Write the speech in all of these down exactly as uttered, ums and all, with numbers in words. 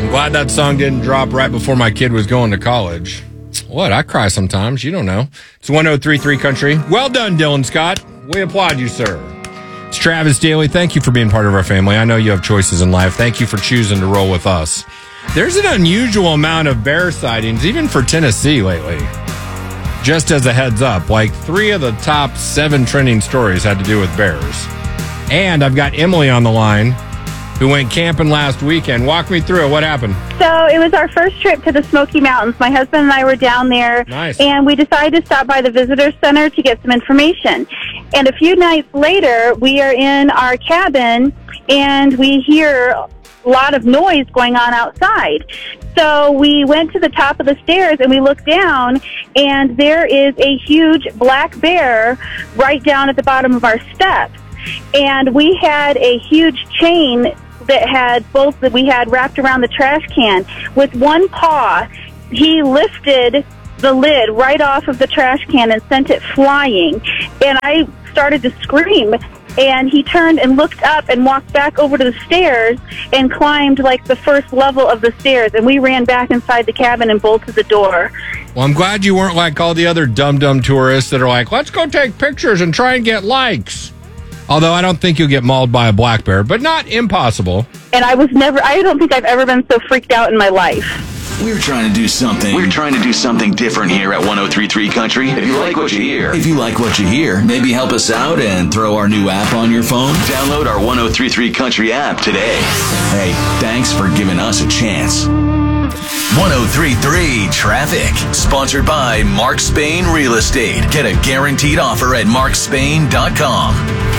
Glad that song didn't drop right before my kid was going to college. What? I cry sometimes. You don't know. It's one oh three point three Country. Well done, Dylan Scott. We applaud you, sir. It's Travis Daly. Thank you for being part of our family. I know you have choices in life. Thank you for choosing to roll with us. There's an unusual amount of bear sightings, even for Tennessee lately. Just as a heads up, like three of the top seven trending stories had to do with bears. And I've got Emily on the line, who went camping last weekend. Walk me through it. What happened? So it was our first trip to the Smoky Mountains. My husband and I were down there, nice. And we decided to stop by the visitor center to get some information. And a few nights later, we are in our cabin, and we hear a lot of noise going on outside. So we went to the top of the stairs, and we looked down, and there is a huge black bear right down at the bottom of our steps. And we had a huge chain that had both that we had wrapped around the trash can. With one paw, he lifted the lid right off of the trash can and sent it flying. And I started to scream. And he turned and looked up and walked back over to the stairs and climbed like the first level of the stairs. And we ran back inside the cabin and bolted the door. Well, I'm glad you weren't like all the other dumb-dumb tourists that are like, let's go take pictures and try and get likes. Although I don't think you'll get mauled by a black bear, but not impossible. And I was never, I don't think I've ever been so freaked out in my life. We're trying to do something. We're trying to do something different here at one oh three point three Country. If you like what you hear, if you like what you hear, maybe help us out and throw our new app on your phone. Download our one oh three point three Country app today. Hey, thanks for giving us a chance. one oh three point three Traffic, sponsored by Mark Spain Real Estate. Get a guaranteed offer at mark spain dot com.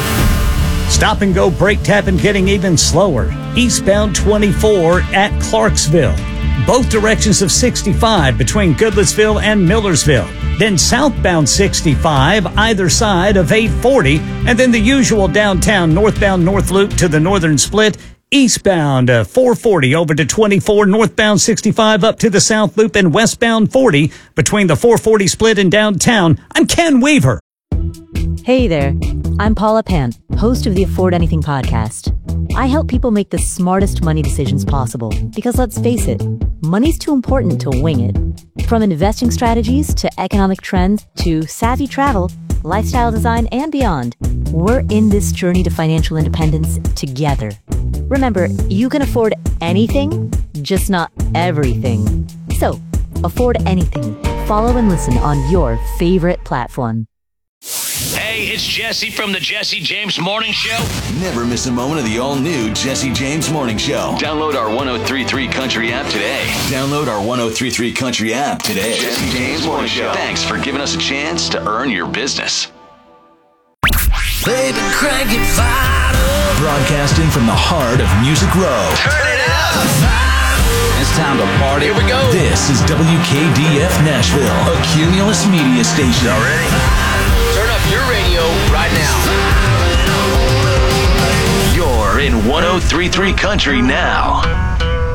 Stop and go brake tapping getting even slower. Eastbound twenty-four at Clarksville. Both directions of sixty-five between Goodlettsville and Millersville. Then southbound sixty-five either side of eight forty. And then the usual downtown northbound North Loop to the northern split. Eastbound uh, four forty over to twenty-four, northbound sixty-five up to the South Loop, and westbound forty between the four forty split and downtown. I'm Ken Weaver. Hey there, I'm Paula Pant, host of the Afford Anything podcast. I help people make the smartest money decisions possible because, let's face it, money's too important to wing it. From investing strategies to economic trends to savvy travel, lifestyle design, and beyond, we're in this journey to financial independence together. Remember, you can afford anything, just not everything. So, afford anything. Follow and listen on your favorite platform. Hey, it's Jesse from the Jesse James Morning Show. Never miss a moment of the all-new Jesse James Morning Show. Download our one oh three point three Country app today. Download our one oh three point three Country app today. Jesse James Morning Show. Thanks for giving us a chance to earn your business. Baby, crank it fired up. Broadcasting from the heart of Music Row. Turn it up. It's time to party. Here we go. This is W K D F Nashville, a Cumulus media station. Y'all ready? Turn up your radio right now. You're in one oh three point three Country now.